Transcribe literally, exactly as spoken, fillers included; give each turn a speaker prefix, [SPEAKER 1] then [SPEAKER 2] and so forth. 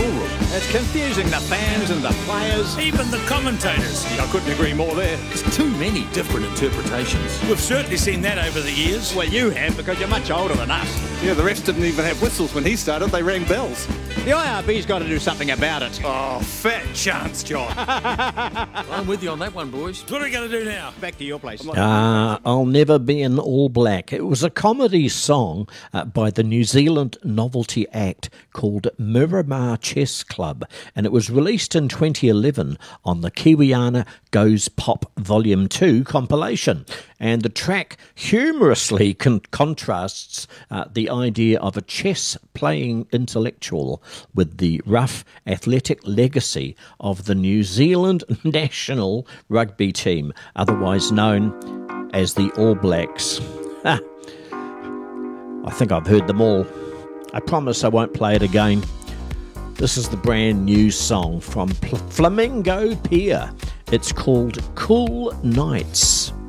[SPEAKER 1] ballroom. It's confusing the fans and the players.
[SPEAKER 2] Even the commentators.
[SPEAKER 1] I couldn't agree more there.
[SPEAKER 2] There's too many different interpretations. We've certainly seen that over the years.
[SPEAKER 1] Well, you have, because you're much older than us.
[SPEAKER 3] Yeah, the refs didn't even have whistles when he started. They rang bells.
[SPEAKER 1] The I R B's got to do something about it.
[SPEAKER 3] Oh, fat chance, John.
[SPEAKER 2] I'm with you on that one, boys. What are we going to do now?
[SPEAKER 1] Back to your place.
[SPEAKER 4] Ah, I'll Never Be an All Black. It was a comedy song uh, by the New Zealand novelty act called Miramar Chess Club, and it was released in twenty eleven on the Kiwiana Goes Pop Volume two compilation. And the track humorously con- contrasts uh, the idea of a chess-playing intellectual with the rough athletic legacy of the New Zealand national rugby team, otherwise known as the All Blacks. Ah, I think I've heard them all. I promise I won't play it again. This is the brand new song from Pl- Flamingo Pier. It's called Cool Nights.